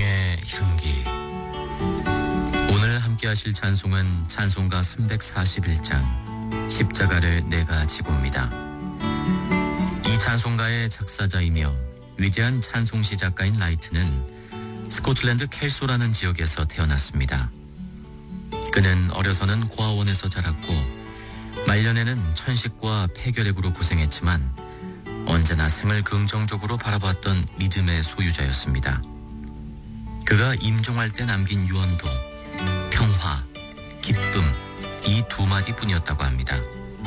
생명의 향기. 오늘 함께 하실 찬송은 찬송가 341장 십자가를 내가 지고입니다. 이 찬송가의 작사자이며 위대한 찬송시 작가인 라이트는 스코틀랜드 켈소라는 지역에서 태어났습니다. 그는 어려서는 고아원에서 자랐고 말년에는 천식과 폐결핵으로 고생했지만 언제나 생을 긍정적으로 바라봤던 믿음의 소유자였습니다. 그가 임종할 때 남긴 유언도 평화, 기쁨 이 두 마디뿐이었다고 합니다.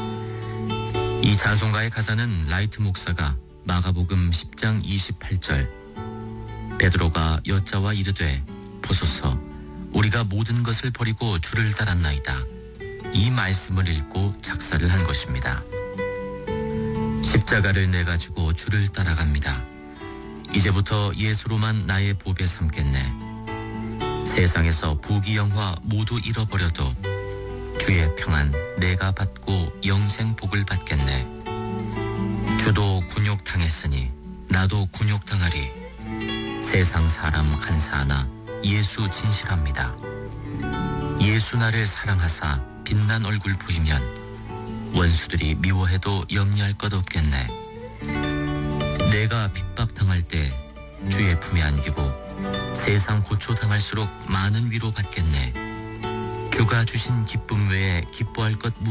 이 찬송가의 가사는 라이트 목사가 마가복음 10장 28절 베드로가 여자와 이르되 보소서 우리가 모든 것을 버리고 주를 따랐나이다. 이 말씀을 읽고 작사를 한 것입니다. 십자가를 내가 지고 주를 따라갑니다. 이제부터 예수로만 나의 보배 삼겠네. 세상에서 부귀영화 모두 잃어버려도 주의 평안 내가 받고 영생 복을 받겠네. 주도 곤욕당했으니 나도 곤욕당하리. 세상 사람 간사하나 예수 진실합니다. 예수 나를 사랑하사 빛난 얼굴 보이면 원수들이 미워해도 염려할 것 없겠네. 내가 핍박당할 때 주의 품에 안기고 세상 고초당할수록 많은 위로 받겠네. 주가 주신 기쁨 외에 기뻐할 것